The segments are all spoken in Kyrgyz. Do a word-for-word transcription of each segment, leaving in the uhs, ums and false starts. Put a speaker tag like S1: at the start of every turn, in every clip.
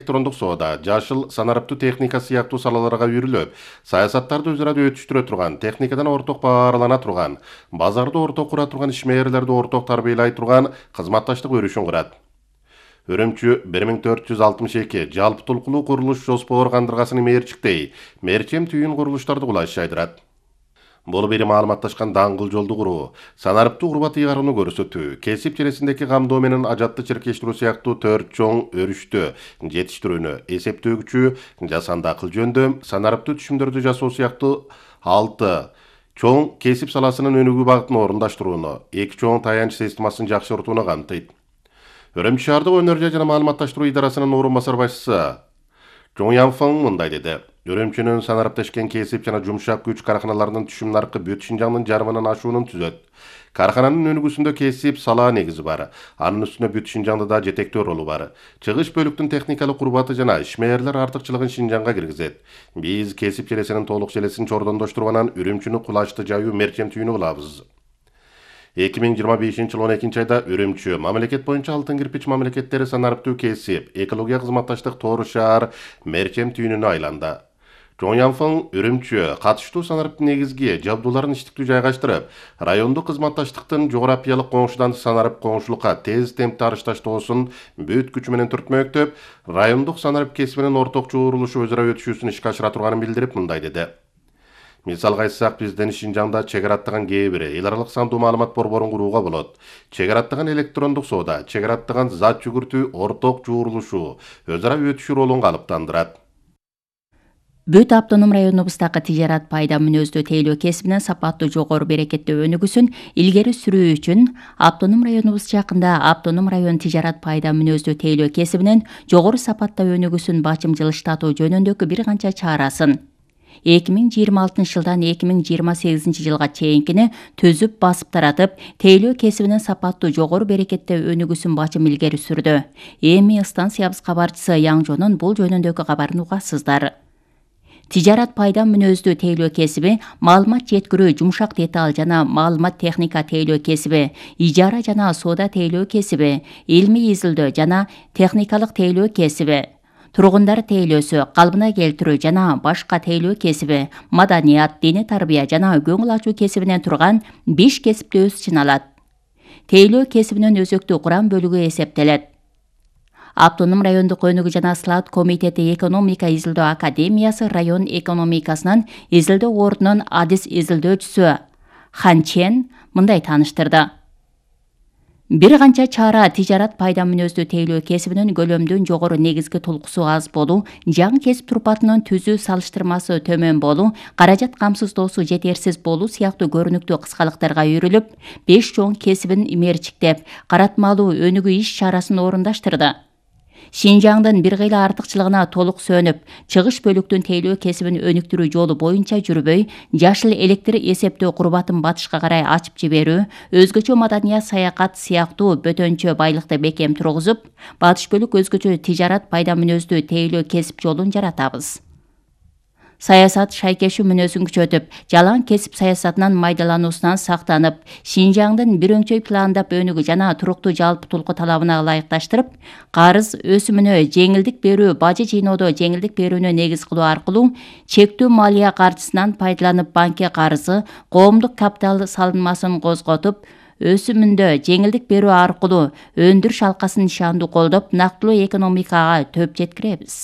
S1: электрондук соода, жашыл санариптүү техника сыяктуу салаларга үйрүлүп, саясаттарды өз ара өтүштүрө турган, техникадан орток баарлана турган, базарды орток кура турган ишмерлерди орток тарбиялай турган кызматташтык өрүшүн курат. Үрүмчү бир миң төрт жүз алтымыш эки жалпы толкулуу курулуш жоспор кандыргасынын мээрчиктей, мерчем түйүн курулуштарды кулаш жайдырат. Бул бери маалыматташкан даңгыл жолду куруу, санариптуу урбат ыйгарууну көрсөтүү, кесип чересиндеги камдоо менен ажатты чиркештирүү сыяктуу төрт чоң өрүштү жетиштирүүнү эсептөөгүчү, жасанды акыл жөндөм, санариптуу түшүмдөрдү жасоо сыяктуу алты чоң кесип саласынын өнүгүү багытын орундаштырууну, эки чоң таянч системасын жакшыртууну камтыйт. Үрүмчү шаардык өнөр жана маалыматташтыруу идарасынын орун басар башчысы Чоң Янфаң мындай деди. Үрүмчүнүн санариптешкен кесип жана жумшак күч карканаларынын түшүм наркы бүт Шинжаңдын жарымынан ашуунун түзөт. Каркананын өнүгүүсүндө кесип сала негизи бар. Анын үстүнө бүт Шинжаңда да жетектөө ролу бар. Чыгыш бөлүктүн техникалык урбаты жана ишмерлер артыкчылыгын Шинжаңга киргизет. Биз кесип желесинин толук желесин чордондоштуруп анан үрүмчүнү кулачты жайуу мерчем түйүнү кылабыз. эки миң жыйырма бешинчи жылы он экинчи айда Үрүмчү мамлекет боюнча алтын кирпич мамлекеттери санариптуу кесип, экология кызматташтык Тору шаар мерчем түйүнүнө айланды. Чоң Янфаң Үрүмчү катыштуу санариптын негизги жабдууларын иштиктүү жайгаштырып, райондук кызматташтыктын жогорапиялык коңшудан санарип коңшулукка тез темпте арышташтоосун бүт күчү менен түртмөктөп, райондук санарип кесибинин орток чогурулушу өз ара өтүшүүсүн ишке ашыра турганын билдирип мындай деди. Мисалга айтсак, бизден Шинжаңда чегара аттаган кээ бир эл аралык сандуу маалымат борборун курууга болот. Чегара аттаган электрондук соода, чегара аттаган зат жүгүртүү орток чогурулушу өз ара өтүшүү ролун калыптандырат.
S2: Бүт автоном районубуздагы тижарат пайда мүнөздүү тейлөө кесибинин сапаттуу жогору берекеттүү өнүгүүсүн илгери сүрүү үчүн автоном районубуз жакында автоном район тижарат пайда мүнөздүү тейлөө кесибинин жогору сапатта өнүгүүсүн бачымжылыштатуу жөнүндөгү бир канча чарасын эки миң жыйырма алтынчы жылдан эки миң жыйырма сегизинчи жылга чейинкини түзүп басып таратып, тейлөө кесибинин сапаттуу жогору берекетте өнүгүүсүн бачым илгери сүрдү. Эми станциябыз кабарчысы Яңжонун бул жөнүндөгү кабарын угасыздар. Тижарат пайда мүнөздүү тейлөө кесиби, маалымат жеткирүү жумшак деталь жана маалымат техника тейлөө кесиби, ижара жана соода тейлөө кесиби, илмий изилдөө жана техникалык тейлөө кесиби, тургундар тейлөөсү, калыбына келтирүү жана башка тейлөө кесиби, маданият, диний тарбия жана көңүл ачуу кесибинен турган беш кесипти өз ичине алат. Тейлөө кесибинин өзөктүү курам бөлүгү эсептелет. Автоном райондук өнүгүү жана слаат комитети экономика изилдөө академиясы район экономикасынын изилдөө ордунун адис изилдөөчүсү Хан Чен мындай тааныштырды. Бир канча чара тижарат пайда мүнөздүү тейлөө кесибинин көлөмдүн жогору негизги толкусу аз болуу, жаңы кесип турпатынын түзүү салыштырмасы төмөн болуу, каражат камсыздоосу жетерсиз болуу сыяктуу көрүнүктүү кыскалыктарга үйрүлүп, беш чоң кесибин имерчиктеп, каратмалуу өнүгүү иш чарасын орундаштырды. Шинжаңдын бир кыйла артыкчылыгына толук сөнүп, чыгыш бөлүктүн тейлөө кесибин өнүктүрүү жолу боюнча жүрбөй, жашыл электр эсептөө курбатын батышка карай ачып жиберүү, өзгөчө маданият саякат сыяктуу бөтөнчө байлыкты бекем тургузуп, батыш бөлүк өзгөчө тижарат пайда мүнөздүү тейлөө кесип жолун жаратабыз. Саясат шайкешүү мүнөзүн күчөтүп, жалаң кесип саясатынан майдалануусунан сактанып, Шинжаңдын бир өңчөй пландап өнүгүү жана туруктуу жалпы толку талабына ылайыкташтырып, карыз өсүмүнө жеңилдик берүү, бажы жыйноодо жеңилдик берүүнү негиз кылуу аркылуу чектүү малия каржысынан пайдаланып банкке карызы, коомдук капитал салынмасын козготуп, өсүмүндө жеңилдик берүү аркылуу өндүрүш алкасын нышандуу колдоп, нактылуу экономикага төп жеткиребиз.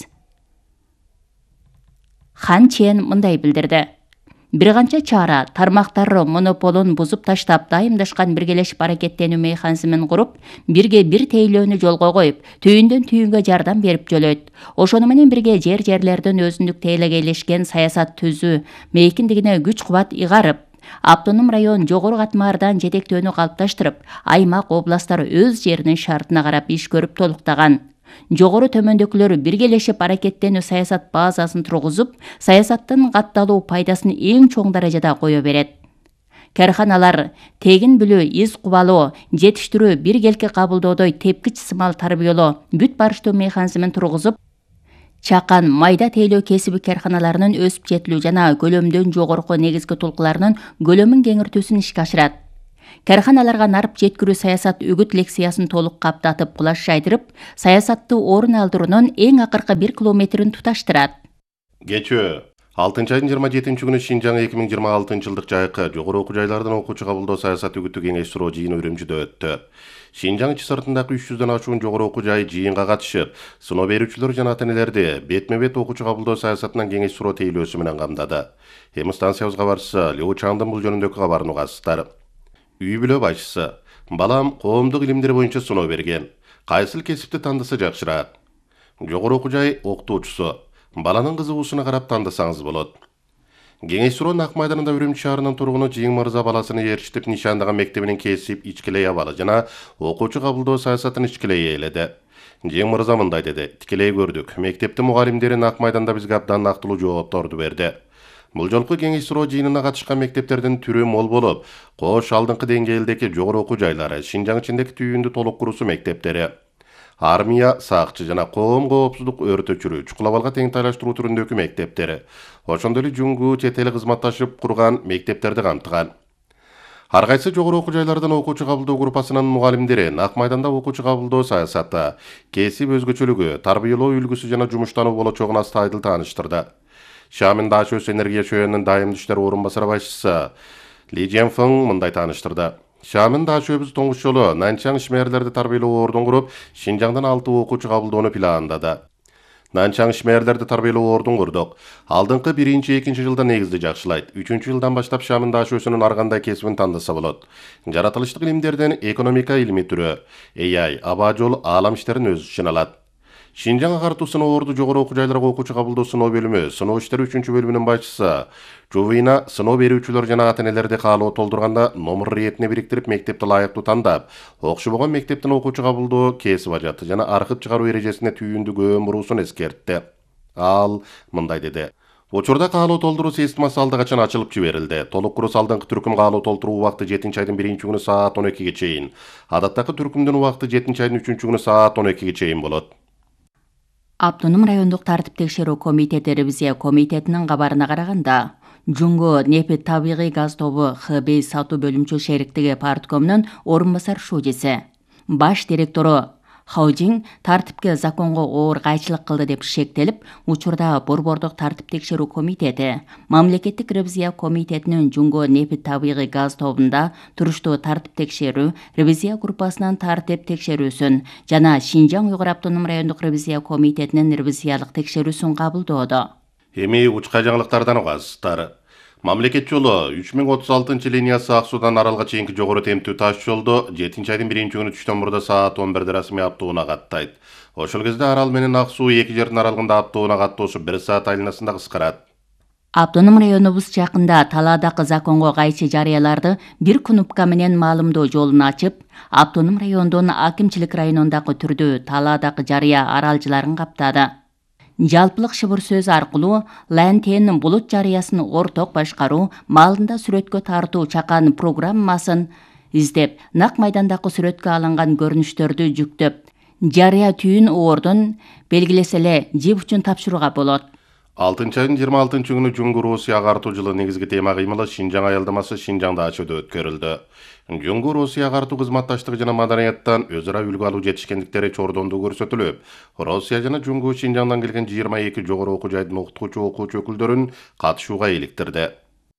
S2: Хан Чен мындай билдирди. Бир канча чара тармактар монополун бузуп таштап, дайымдашкан биргелешип аракеттенүү механизмин куруп, бирге бир тейлөөнү жолго коюп, түйүндөн түйүнгө жардам берип жөлөйт. Ошону менен бирге жер-жерлердин өзүндүк тейлегейлешкен саясат түзүү мейкиндигине күч-кубат ыйгарып, автоном район жогору катмаардан жетектөөнү калыпташтырып, аймак, областтар өз жеринин шартына карап иш көрүп толуктаган. Жогору төмөндөгүлөр биргелешип аракеттенүү саясат базасын тургузуп, саясаттын катталуу пайдасын эң чоң даражада кое берет. Карханалар тегин билүү, из кубалоо, жетиштирүү, биргелки кабылдоодой тепкич сымал тарбиялоо, бүт барыштуу механизмин тургузуп, чакан майда тейлөө кесиби карханаларынын өсүп жетилүү жана көлөмдөн жогорку негизги толкуларынын көлөмүн кеңиртүүсүн ишке ашырат. Карханаларга нарып жеткирүү саясат үгүт лексиясын толук каптатып, кулаш жайдырып, саясатты орун алдыруунун эң акыркы бир километрин туташтырат.
S1: Кечөө алтынчы айдын жыйырма жетинчи күнү Шинжаң эки миң жыйырма алтынчы жылдык жайкы жогору окуу жайлардан окуучу кабылдоо саясат үгүттүү кеңеш суроо жыйыны Үрүмчүдө өттү. Шинжаң ичи сыртындагы үч жүздөн ашуун жогору окуу жай жыйынга катышып, сыноо берүүчүлөр жана ата-энелерди бетме-бет окуучу кабылдоо саясатынан кеңеш суроо тейлөөсү менен камдады. Эми станциябыз кабарчысы Лео Чаңдын бул жөнүндөгү кабарын угасыздар. Үй бүлө башчысы: балам коомдук илимдер боюнча сыноо берген. Кайсыл кесипти тандаса жакшыраак? Жогору окуу жай окутуучусу: баланын кызыгуусуна карап тандасаңыз болот. Кеңеш суроо Нак майданында Үрүмчү шаарынын тургуну Жыйың Мырза баласын ээрчитип нишандаган мектебинин кесип ичкилей абалы жана окуучу кабылдоо саясатын ичкилей ээледи. Жыйың Мырза мындай деди: тикелей көрдүк. Мектептин мугалимдери Нак майданда бизге абдан нактылуу жоопторду берди. Бул жолку кеңеш суроо жыйынына катышкан мектептердин түрү мол болуп, кош алдыңкы деңгээлдеги жогору окуу жайлары, Шинжаң ичиндеги түйүндү толук куруусу мектептери, армия, сакчы жана коом коопсуздук өрт өчүрүү, чукул абалга теңтайлаштыруу түрүндөгү мектептери, ошондой эле Жуңгу чет эл кызматташып курган мектептерди камтыган. Ар кайсы жогору окуу жайлардан окуучу кабылдоо группасынын мугалимдери Нак майданда окуучу кабылдоо саясаты, кесип өзгөчөлүгү, тарбиялоо үлгүсү жана жумуштануу болочогун аста айдыл тааныштырды. Шамин Дашөс энергия чөйөнүнүн дайым иштер орун басары башчысы Ли Женфeng мындай тааныштырды. Шамин Дашөбүз тоңуш жолу Нанчаң ишмээрлерди тарбиялоо ордун куруп, Шинжаңдан алты окуучу кабылдоону пландады. Нанчаң ишмээрлерди тарбиялоо ордун курдук. Алдыңкы биринчи, экинчи жылда негизди жакшылайт. Үчүнчү жылдан баштап Шамин Дашөсүнүн ар кандай кесибин тандаса болот. Жаратылыштык илимдерден экономика илими түрү, A I, аба жол, аалам иштерин өз ичине алат. Шинжаң агартуу сыноо орду жогору окуу жайларга окуучу кабылдоо сыноо бөлүмү, сыноо иштери үчүнчү бөлүмүнүн башчысы Жувина сыноо берүүчүлөр жана ата-энелерди каалоо толтурганда номер иретине бириктирип мектепти лайыктуу тандап, окшобогон мектептин окуучу кабылдоо кесип ажаты жана аркып чыгаруу эрежесине түйүндү көөн буруусун эскертти. Ал мындай деди: учурда каалоо толтуруу системасы алда качан ачылып жиберилди. Толук курус алдыңкы түркүм каалоо толтуруу убакыты жетинчи айдын биринчи күнү саат он экиге чейин, адаттагы түркүмдүн убакыты жетинчи айдын үчүнчү күнү саат он экиге чейин болот.
S2: Автоном райондук тартип текшерүү комитети ревизия комитетинин кабарына караганда, Жуңгу нефть табигый газ тобу Х Б сатуу бөлүмчө шериктиги парткомунун орун басар шуудиси, баш директору Хаужин тартипке законго оор кайчылык кылды деп шектелип, учурда Борбордук тартип текшерүү комитети, мамлекеттик ревизия комитетинин Жуңгу нефть табигый газ тобунда туруштуу тартип текшерүү ревизия группасынын тартип текшерүүсүн жана Шинжаң Уйгур автоном райондук ревизия комитетинин ревизиялык текшерүүсүн кабылдоодо.
S1: Эми учка жаңылыктардан угасыздар. Мамлекет жолу үч миң отуз алтынчы линиясы Ак Суудан Аралга чейинки жогору темптүү таш жолду жетинчи айдын биринчи күнү түштөн мурда саат он бирде расмий аптоуна каттайт. Ошол кезде Арал менен Ак Суу эки жердин аралыгында аптоуна каттоосу бир саат айланасында кыскарат.
S2: Автоном районубуз жакында талаадагы законго кайшы жарыяларды бир кнопка менен маалымдоо жолун ачып, автоном райондун акимчилик районундагы түрдүү талаадагы жарыя аралжыларын каптады. Жалпылык шыбыр сөз аркылуу Лантен булут жарыясын орток башкаруу, маалында сүрөткө тартуу чакан программасын издеп, Нак майдандагы сүрөткө алынган көрүнүштөрдү жүктөп, жарыя түйүн ордун белгилесе эле жип үчүн тапшырууга болот.
S1: алтынчы айдын жыйырма алтынчы күнү Жуңгу Русия агартуу жылы негизги тема кыймылы Шинжаң аялдамасы Шинжаңда ачууда өткөрүлдү. Жуңгу Русия агартуу кызматташтыгы жана маданияттан өз ара үлгү алуу жетишкендиктери чордондуу көрсөтүлүп, Русия жана Жуңгу Шинжаңдан келген жыйырма эки жогору окуу жайдын окутуучу окуучу өкүлдөрүн катышууга иликтирди.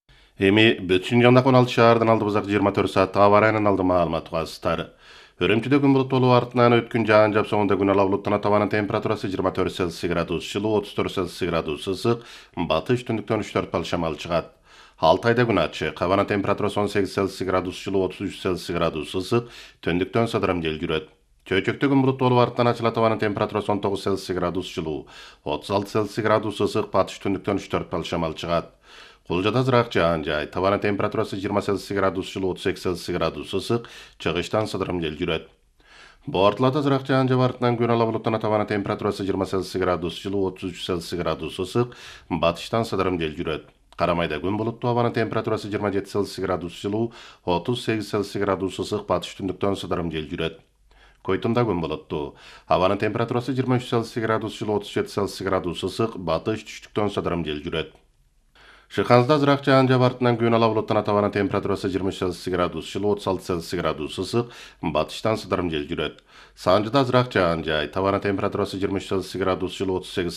S1: Эми бүт Шинжаңдагы он алты шаардан алдыбызак жыйырма төрт сааттык аба ырайынан алды маалымат угасыздар. Үрүмчүдө күн булуттуу артынан өткөн жаан жапсоңунда күн ала булуттана табанын температурасы жыйырма төрт Цельсий градус жылуу, отуз төрт Цельсий градус ысык, батыш түндүктөн үч төрт балл шамал чыгат. Алтайда күн ачык, абанын температурасы он сегиз Цельсий градус жылуу, отуз үч Цельсий градус ысык, түндүктөн сыдырым жел жүрөт. Чөйчөктө күн булуттуу артынан ачыла табанын температурасы он тогуз Цельсий градус жылуу, отуз алты Цельсий градус ысык, батыш түндүктөн үч төрт балл шамал чыгат. Кулжада зыраак жаан жай, табанын температурасы жыйырма Цельсий градус жылуу, отуз эки Цельсий градус ысык, чыгыштан сыдырым жел жүрөт. Бортуларда зыраак жаан жаап артынан күн ала булуттана табанын температурасы жыйырма Цельсий градус жылуу, отуз үч Цельсий градус ысык, батыштан сыдырым жел жүрөт. Карамайда күн булуттуу, абанын температурасы жыйырма жети Цельсий градус жылуу, отуз сегиз Цельсий градус ысык, батыш түндүктөн сыдырым жел жүрөт. Койтунда күн булуттуу, абанын температурасы жыйырма үч Цельсий градус жылуу, отуз жети Цельсий градус ысык, батыш түштүктөн сыдырым жел жүрөт. Шыханзда азыраак жаан жаап артынан күн ала булуттан атабана температурасы жыйырма үч Цельсий градус жылы, отуз алты Цельсий градус ысык, батыштан сыдырым жел жүрөт. Санжыда азыраак жаан жай, табана температурасы жыйырма үч Цельсий градус жылы, отуз сегиз